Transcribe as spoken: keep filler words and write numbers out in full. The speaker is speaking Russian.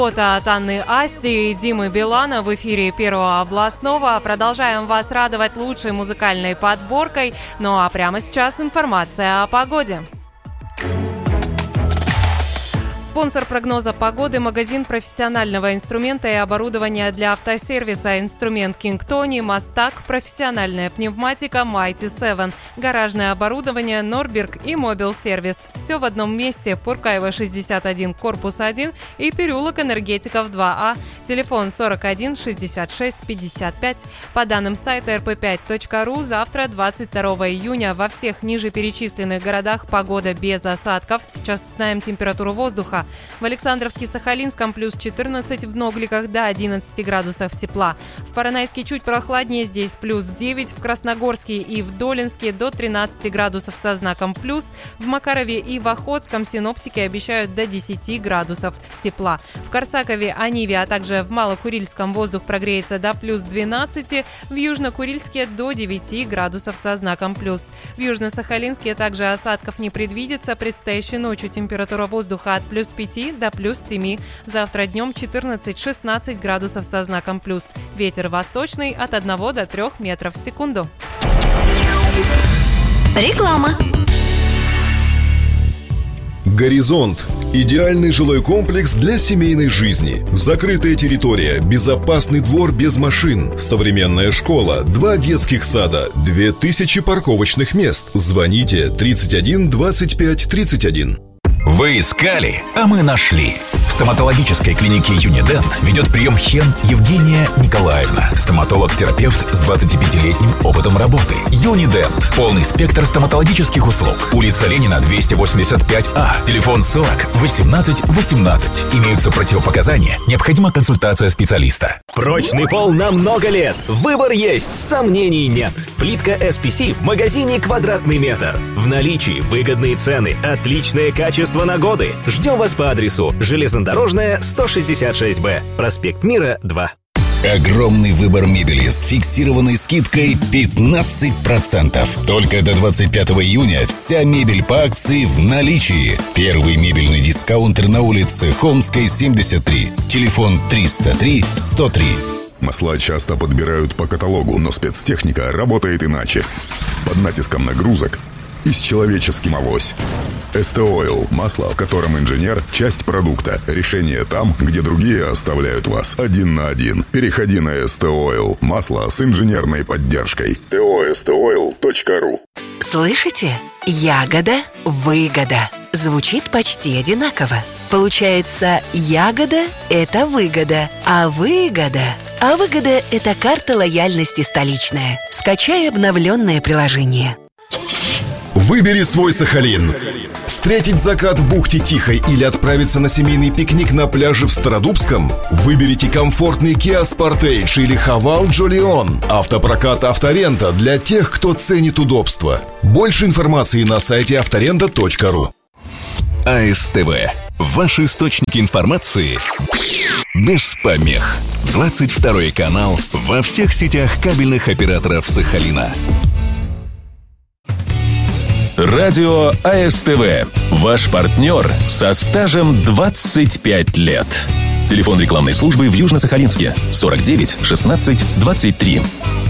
Фото от Анны Асти и Димы Билана в эфире Первого областного. Продолжаем вас радовать лучшей музыкальной подборкой. Ну а прямо сейчас информация о погоде. Спонсор прогноза погоды – магазин профессионального инструмента и оборудования для автосервиса «Инструмент Кингтони», «Мастак», профессиональная пневматика «Майти Севен», гаражное оборудование «Норберг» и «Мобил Сервис». Все в одном месте. Пуркаева, шестьдесят один, корпус один и переулок Энергетиков два А. Телефон сорок один шестьдесят шесть пятьдесят пять. По данным сайта эр пэ пять точка ру, завтра, двадцать второго июня, во всех ниже перечисленных городах погода без осадков. Сейчас узнаем температуру воздуха. В Александровске-Сахалинском плюс четырнадцать, в Ногликах до одиннадцати градусов тепла. В Поронайске чуть прохладнее, здесь плюс девять, в Красногорске и в Долинске до тринадцати градусов со знаком плюс. В Макарове и в Охотском синоптики обещают до десяти градусов тепла. В Корсакове, Аниве, а также в Малокурильском воздух прогреется до плюс двенадцати, в Южно-Курильске до девяти градусов со знаком плюс. В Южно-Сахалинске также осадков не предвидится, предстоящей ночью температура воздуха от плюс пяти до плюс семи. Завтра днем четырнадцать-шестнадцать градусов со знаком плюс. Ветер восточный от одного до трёх метров в секунду. Реклама. «Горизонт» – идеальный жилой комплекс для семейной жизни. Закрытая территория, безопасный двор без машин, современная школа, два детских сада, две тысячи парковочных мест. Звоните тридцать один двадцать пять тридцать один. Вы искали, а мы нашли. В стоматологической клинике Юнидент ведет прием Хен Евгения Николаевна. Стоматолог-терапевт с двадцатипятилетним опытом работы. Юнидент. Полный спектр стоматологических услуг. Улица Ленина, двести восемьдесят пять А. Телефон сорок восемнадцать восемнадцать. Имеются противопоказания. Необходима консультация специалиста. Прочный пол на много лет. Выбор есть, сомнений нет. Плитка эс пи си в магазине «Квадратный метр». В наличии выгодные цены, отличное качество на годы. Ждем вас по адресу Железнодорожная, сто шестьдесят шесть Б, проспект Мира, два. Огромный выбор мебели с фиксированной скидкой пятнадцать процентов. Только до двадцать пятого июня вся мебель по акции в наличии. Первый мебельный дискаунтер на улице Холмской, семьдесят три. Телефон триста три сто три. Масла часто подбирают по каталогу, но спецтехника работает иначе. Под натиском нагрузок и с человеческим авось. эс тэ Oil – масло, в котором инженер – часть продукта. Решение там, где другие оставляют вас один на один. Переходи на эс тэ Oil – масло с инженерной поддержкой. тэ о эс тэ ойл точка ру. Слышите? Ягода, выгода. Звучит почти одинаково. Получается, ягода – это выгода, а выгода… А выгода – это карта лояльности столичная. Скачай обновленное приложение. Выбери свой Сахалин. Встретить закат в бухте Тихой или отправиться на семейный пикник на пляже в Стародубском? Выберите комфортный Kia Sportage или Haval Jolion. Автопрокат «Авторента» для тех, кто ценит удобство. Больше информации на сайте авторента точка ру. а эс тэ вэ. Ваш источник информации без помех. двадцать второй канал во всех сетях кабельных операторов Сахалина. Радио а эс тэ вэ. Ваш партнер со стажем двадцать пять лет. Телефон рекламной службы в Южно-Сахалинске сорок девять шестнадцать двадцать три.